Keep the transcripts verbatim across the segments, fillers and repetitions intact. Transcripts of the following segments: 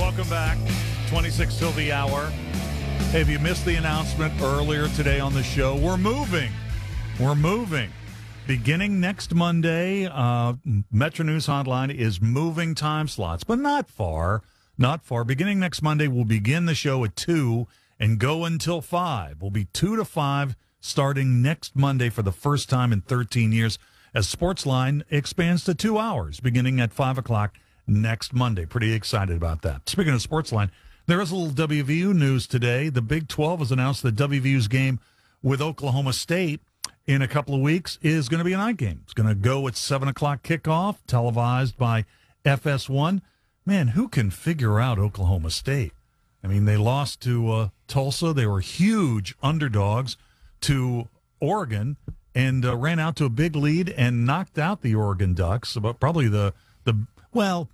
welcome back. twenty-six till the hour. Hey, if you missed the announcement earlier today on the show, we're moving. We're moving. Beginning next Monday, uh, Metro News Hotline is moving time slots, but not far. Not far. Beginning next Monday, we'll begin the show at two and go until five. We'll be two to five starting next Monday for the first time in thirteen years as Sportsline expands to two hours beginning at five o'clock next Monday. Pretty excited about that. Speaking of Sportsline, there is a little W V U news today. The Big twelve has announced that W V U's game with Oklahoma State in a couple of weeks is going to be a night game. It's going to go at seven o'clock kickoff, televised by F S one. Man, who can figure out Oklahoma State? I mean, they lost to uh, Tulsa. They were huge underdogs to Oregon and uh, ran out to a big lead and knocked out the Oregon Ducks. But probably the, the well,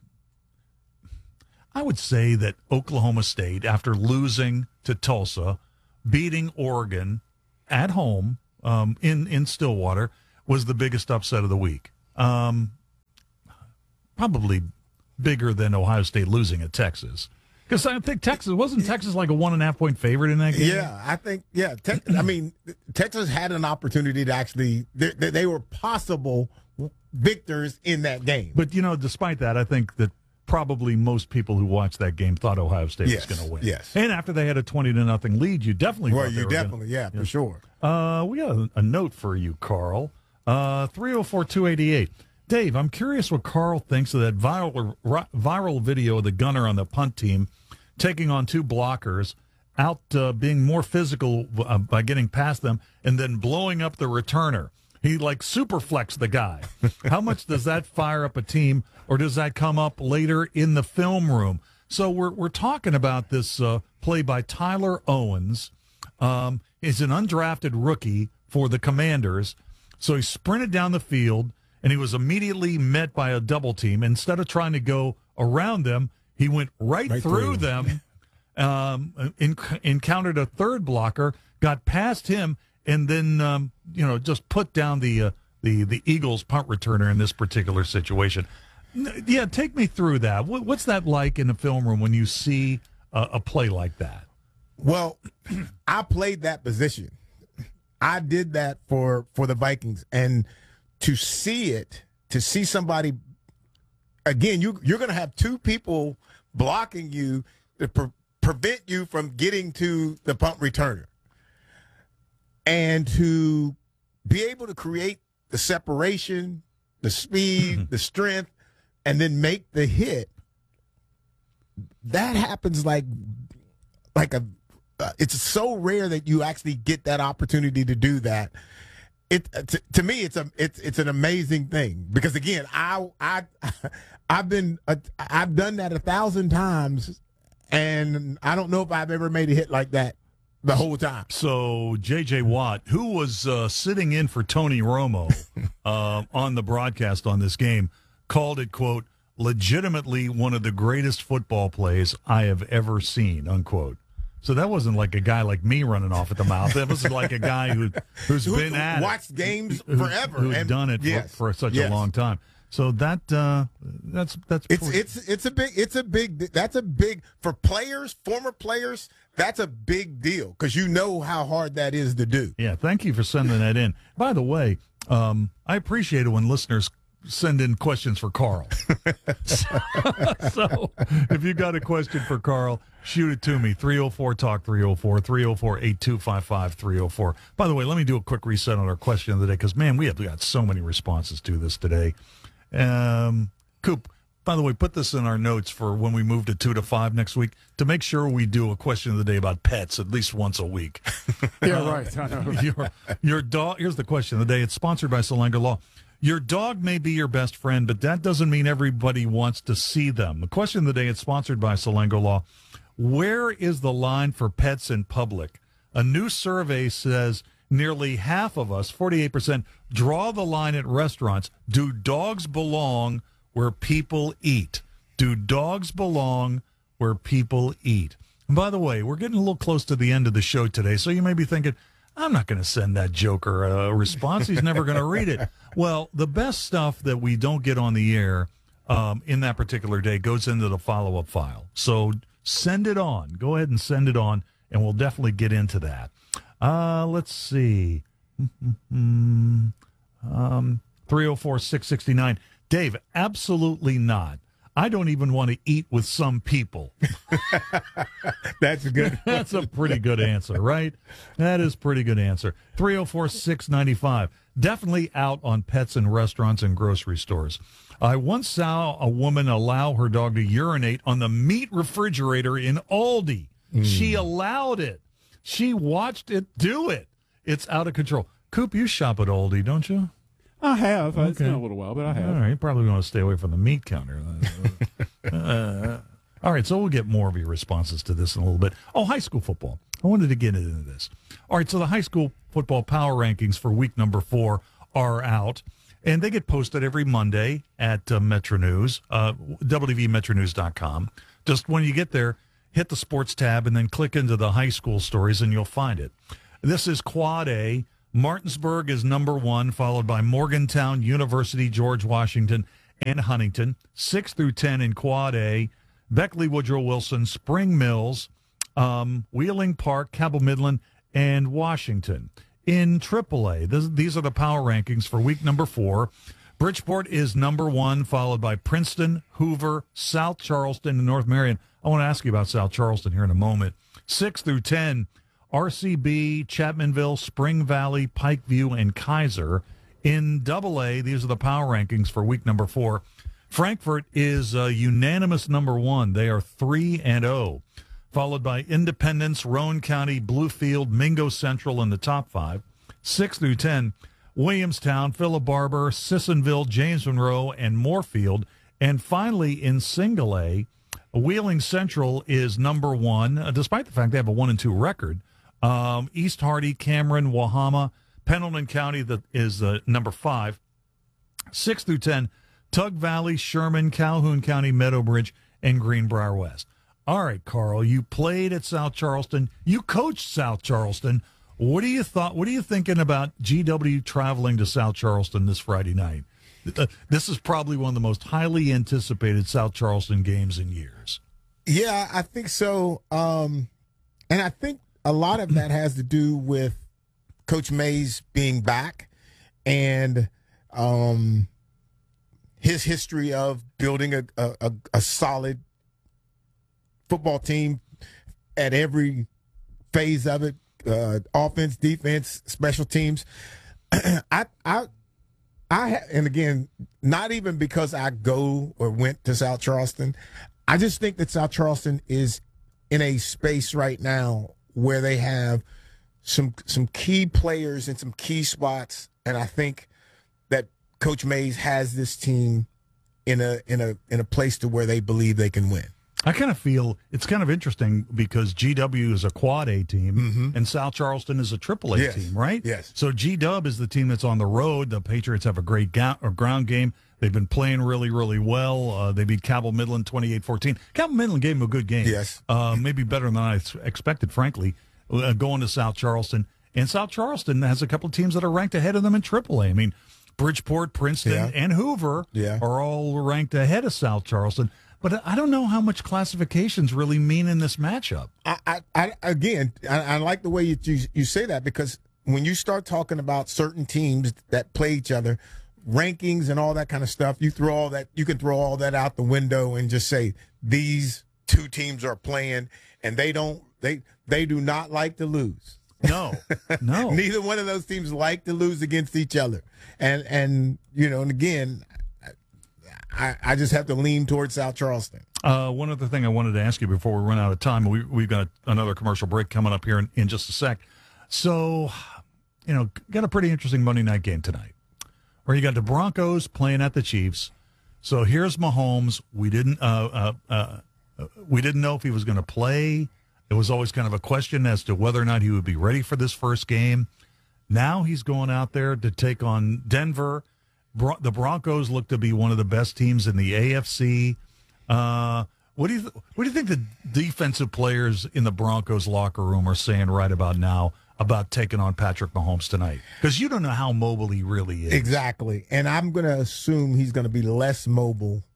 I would say that Oklahoma State, after losing to Tulsa, beating Oregon at home um, in, in Stillwater, was the biggest upset of the week. Um, probably bigger than Ohio State losing at Texas. Because I think Texas, wasn't Texas like a one and a half point favorite in that game? Yeah, I think, yeah. Te- I mean, Texas had an opportunity to actually, they, they were possible victors in that game. But, you know, despite that, I think that probably most people who watched that game thought Ohio State yes, was going to win. Yes. And after they had a twenty to nothing lead, you definitely Well, thought they you were definitely, gonna, yeah, yeah, for sure. Uh, we got a, a note for you, Carl. Uh, three oh four, two eighty-eight. Dave, I'm curious what Carl thinks of that viral viral video of the gunner on the punt team taking on two blockers, out uh, being more physical uh, by getting past them, and then blowing up the returner. He, like, superflexed the guy. How much does that fire up a team, or does that come up later in the film room? So we're we're talking about this uh, play by Tyler Owens. Um, he's an undrafted rookie for the Commanders. So he sprinted down the field, and he was immediately met by a double team. Instead of trying to go around them, he went right, right through, through them, um, in, encountered a third blocker, got past him, and then um, you know just put down the uh, the the Eagles punt returner in this particular situation. Yeah, take me through that. What, what's that like in the film room when you see a, a play like that? Well, I played that position. I did that for, for the Vikings, and to see it, to see somebody, again, you, you're going to have two people blocking you to pre- prevent you from getting to the punt returner. And to be able to create the separation, the speed, the strength, and then make the hit, that happens like like a uh, it's so rare that you actually get that opportunity to do that. It to, to me, it's a it's it's an amazing thing because again, I I I've been uh, I've done that a thousand times, and I don't know if I've ever made a hit like that the whole time. So J J Watt, who was uh, sitting in for Tony Romo uh, on the broadcast on this game, called it, quote, legitimately one of the greatest football plays I have ever seen, unquote. So that wasn't like a guy like me running off at the mouth. That was like a guy who, who's who been at watched it, games who, forever. Who's and, done it yes, for, for such yes. a long time. So that uh, that's that's it's it's it's a big it's a big that's a big for players, former players. That's a big deal because you know how hard that is to do. Yeah, thank you for sending that in. By the way, um, I appreciate it when listeners send in questions for Carl. so, so if you got a question for Carl, shoot it to me. three oh four talk three oh four, three oh four, eight two five five, three oh four. By the way, let me do a quick reset on our question of the day because, man, we have got so many responses to this today. Um, Coop, by the way, put this in our notes for when we move to two to five next week to make sure we do a question of the day about pets at least once a week. Yeah, uh, right. I know. Your, your dog. Here's the question of the day. It's sponsored by Salenga Law. Your dog may be your best friend, but that doesn't mean everybody wants to see them. The question of the day, it's sponsored by Salenga Law. Where is the line for pets in public? A new survey says nearly half of us, forty-eight percent, draw the line at restaurants. Do dogs belong where people eat? Do dogs belong where people eat? And by the way, we're getting a little close to the end of the show today, so you may be thinking, I'm not going to send that joker a response. He's never going to read it. Well, the best stuff that we don't get on the air um, in that particular day goes into the follow-up file. So send it on. Go ahead and send it on, and we'll definitely get into that. Uh, let's see. um, three oh four, six sixty-nine. Dave, absolutely not. I don't even want to eat with some people. That's good. That's a pretty good answer, right? That is pretty good answer. three oh four, six ninety-five. Definitely out on pets in restaurants and grocery stores. I once saw a woman allow her dog to urinate on the meat refrigerator in Aldi. Mm. She allowed it. She watched it do it. It's out of control. Coop, you shop at Aldi, don't you? I have. Okay. It's been a little while, but I have. All right. You probably want to stay away from the meat counter. uh, all right. So we'll get more of your responses to this in a little bit. Oh, high school football. I wanted to get into this. All right. So the high school football power rankings for week number four are out, and they get posted every Monday at uh, Metro News, uh, W V Metro News dot com. Just when you get there, hit the sports tab and then click into the high school stories, and you'll find it. This is Quad A. Martinsburg is number one, followed by Morgantown, University, George Washington, and Huntington. Six through ten in Quad A. Beckley, Woodrow Wilson, Spring Mills, um, Wheeling Park, Cabell Midland, and Washington. In triple A, this, these are the power rankings for week number four. Bridgeport is number one, followed by Princeton, Hoover, South Charleston, and North Marion. I want to ask you about South Charleston here in a moment. Six through ten, R C B, Chapmanville, Spring Valley, Pikeview, and Kaiser. In double A, these are the power rankings for week number four. Frankfort is uh, unanimous number one. They are three and oh, followed by Independence, Roane County, Bluefield, Mingo Central in the top five. Six through ten, Williamstown, Philip Barber, Sissonville, James Monroe, and Moorfield. And finally, in single A, Wheeling Central is number one, uh, despite the fact they have a one and two record. Um, East Hardy, Cameron, Wahama, Pendleton County that is uh, number five. Six through ten, Tug Valley, Sherman, Calhoun County, Meadowbridge, and Greenbrier West. All right, Carl, you played at South Charleston. You coached South Charleston. What do you thought? What are you thinking about G W traveling to South Charleston this Friday night? Uh, this is probably one of the most highly anticipated South Charleston games in years. Yeah, I think so. Um, and I think a lot of that has to do with Coach Mays being back and um, his history of building a, a, a solid football team at every phase of it, uh, offense, defense, special teams. I, I, I, and again, not even because I go or went to South Charleston. I just think that South Charleston is in a space right now where they have some some key players in some key spots, and I think that Coach Mays has this team in a in a in a place to where they believe they can win. I kind of feel it's kind of interesting because G W is a quad A team mm-hmm. and South Charleston is a triple A yes. team, right? Yes. So G W is the team that's on the road. The Patriots have a great ga- or ground game. They've been playing really, really well. Uh, they beat Cabell Midland twenty-eight fourteen. Cabell Midland gave them a good game. Yes. Uh, maybe better than I expected, frankly, uh, going to South Charleston. And South Charleston has a couple of teams that are ranked ahead of them in triple A. I mean, Bridgeport, Princeton, yeah. and Hoover yeah. are all ranked ahead of South Charleston. But I don't know how much classifications really mean in this matchup. I, I, I again, I, I like the way you, you you say that, because when you start talking about certain teams that play each other, rankings and all that kind of stuff, you throw all that, you can throw all that out the window and just say these two teams are playing, and they don't, they they do not like to lose. No, no. Neither one of those teams like to lose against each other, and and you know, and again. I, I just have to lean towards South Charleston. Uh, one other thing I wanted to ask you before we run out of time, we, we've got another commercial break coming up here in, in just a sec. So, you know, got a pretty interesting Monday night game tonight, where you got the Broncos playing at the Chiefs. So here's Mahomes. We didn't uh, uh, uh, we didn't know if he was going to play. It was always kind of a question as to whether or not he would be ready for this first game. Now he's going out there to take on Denver. The Broncos look to be one of the best teams in the A F C. Uh, what do you th- what do you think the defensive players in the Broncos locker room are saying right about now about taking on Patrick Mahomes tonight? Because you don't know how mobile he really is. Exactly, and I'm going to assume he's going to be less mobile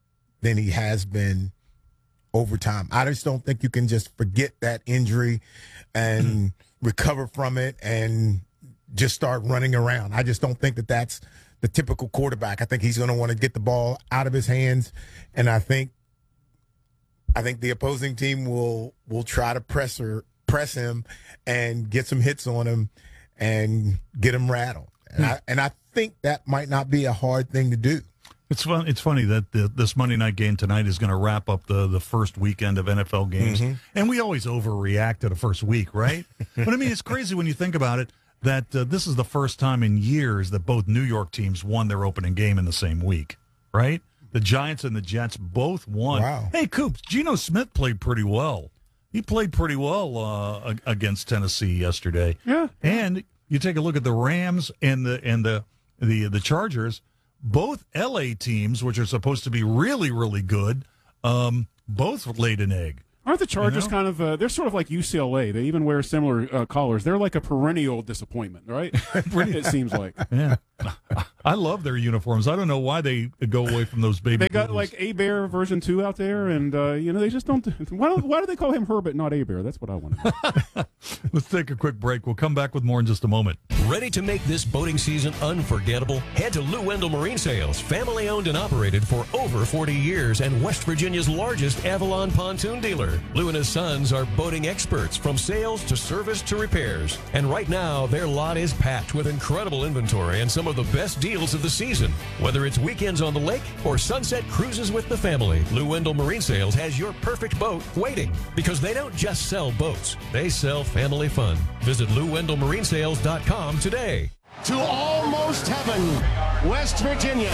than he has been over time. I just don't think you can just forget that injury and recover from it and just start running around. I just don't think that that's the typical quarterback. I think he's going to want to get the ball out of his hands, and I think I think the opposing team will will try to press her, press him and get some hits on him and get him rattled. And I and I think that might not be a hard thing to do. It's fun. It's funny that the, this Monday night game tonight is going to wrap up the, the first weekend of N F L games, mm-hmm. and we always overreact to the first week, right? But I mean, it's crazy when you think about it that uh, this is the first time in years that both New York teams won their opening game in the same week, right? The Giants and the Jets both won. Wow. Hey, Coops, Geno Smith played pretty well. He played pretty well uh, against Tennessee yesterday. Yeah. And you take a look at the Rams and the and the the the Chargers. Both L A teams, which are supposed to be really, really good, um, both laid an egg. Aren't the Chargers You know? kind of, uh, they're sort of like U C L A. They even wear similar uh, collars. They're like a perennial disappointment, right? It seems like. Yeah. I love their uniforms. I don't know why they go away from those baby They got blues. like A-Bear version two out there, and, uh, you know, they just don't. Why, don't, why do they call him Herbert, not A-Bear? That's what I want to know. Let's take a quick break. We'll come back with more in just a moment. Ready to make this boating season unforgettable? Head to Lou Wendell Marine Sales, family owned and operated for over forty years and West Virginia's largest Avalon pontoon dealer. Lou and his sons are boating experts from sales to service to repairs. And right now, their lot is packed with incredible inventory and some of the best deals of the season. Whether it's weekends on the lake or sunset cruises with the family, Lou Wendell Marine Sales has your perfect boat waiting, because they don't just sell boats, they sell family fun. Visit Lou Wendell Marine Sales dot com today. To almost heaven, West Virginia.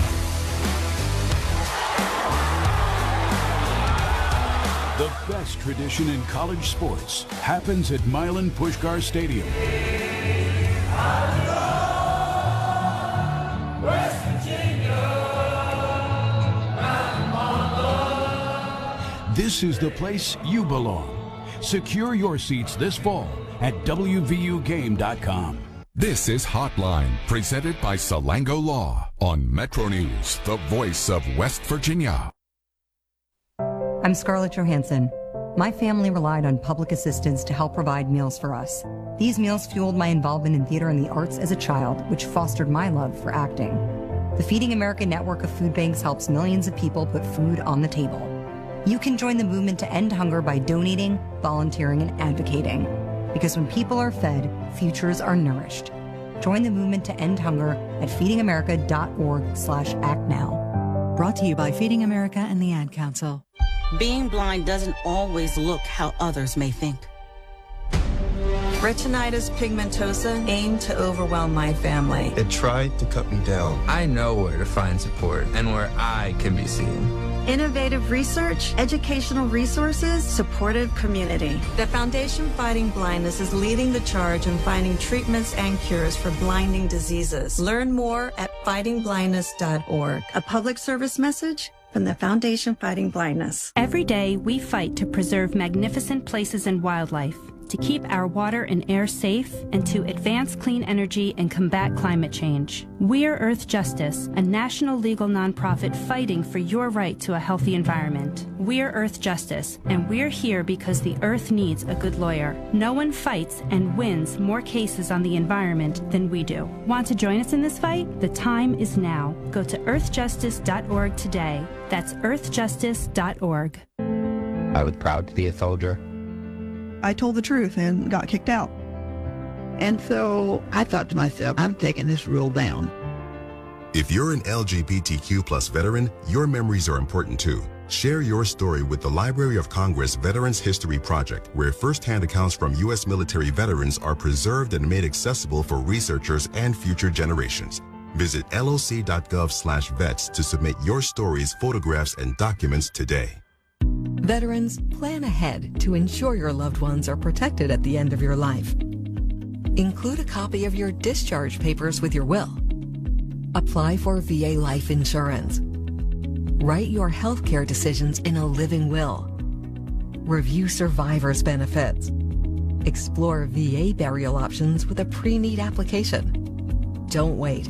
The best tradition in college sports happens at Milan Puskar Stadium. West Virginia. This is the place you belong. Secure your seats this fall at W V U game dot com. This is Hotline, presented by Salango Law on Metro News, the voice of West Virginia. I'm Scarlett Johansson. My family relied on public assistance to help provide meals for us. These meals fueled my involvement in theater and the arts as a child, which fostered my love for acting. The Feeding America network of food banks helps millions of people put food on the table. You can join the movement to end hunger by donating, volunteering, and advocating. Because when people are fed, futures are nourished. Join the movement to end hunger at feeding america dot org slash act now. Brought to you by Feeding America and the Ad Council. Being blind doesn't always look how others may think. Retinitis pigmentosa aimed to overwhelm my family. It tried to cut me down. I know where to find support and where I can be seen. Innovative research, educational resources, supportive community. The Foundation Fighting Blindness is leading the charge in finding treatments and cures for blinding diseases. Learn more at fighting blindness dot org. A public service message from the Foundation Fighting Blindness. Every day, we fight to preserve magnificent places and wildlife, to keep our water and air safe, and to advance clean energy and combat climate change. We're Earth Justice, a national legal nonprofit fighting for your right to a healthy environment. We're Earth Justice, and we're here because the Earth needs a good lawyer. No one fights and wins more cases on the environment than we do. Want to join us in this fight? The time is now. Go to earth justice dot org today. That's earth justice dot org. I was proud to be a soldier. I told the truth and got kicked out. And so I thought to myself, I'm taking this rule down. If you're an L G B T Q plus veteran, your memories are important too. Share your story with the Library of Congress Veterans History Project, where firsthand accounts from U S military veterans are preserved and made accessible for researchers and future generations. Visit L O C dot gov slash vets to submit your stories, photographs, and documents today. Veterans, plan ahead to ensure your loved ones are protected at the end of your life. Include a copy of your discharge papers with your will. Apply for V A life insurance. Write your healthcare decisions in a living will. Review survivor's benefits. Explore V A burial options with a pre-need application. Don't wait.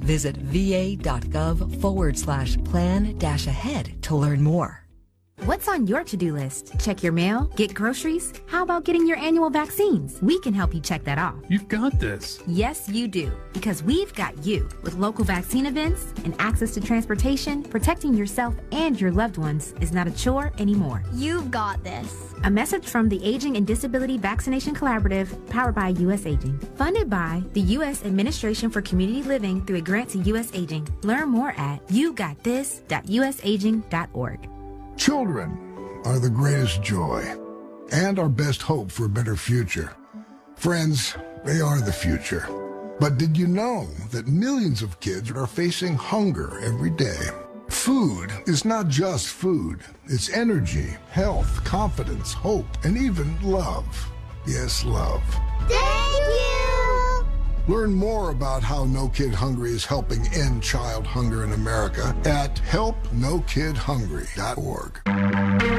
Visit va.gov forward slash plan dash ahead to learn more. What's on your to-do list? Check your mail? Get groceries? How about getting your annual vaccines? We can help you check that off. You've got this. Yes, you do. Because we've got you. With local vaccine events and access to transportation, protecting yourself and your loved ones is not a chore anymore. You've got this. A message from the Aging and Disability Vaccination Collaborative, powered by U S Aging. Funded by the U S Administration for Community Living through a grant to U S Aging. Learn more at you got this dot u s aging dot org. Children are the greatest joy and our best hope for a better future. Friends, they are the future. But did you know that millions of kids are facing hunger every day? Food is not just food. It's energy, health, confidence, hope, and even love. Yes, love. Thank you! Learn more about how No Kid Hungry is helping end child hunger in America at help no kid hungry dot org.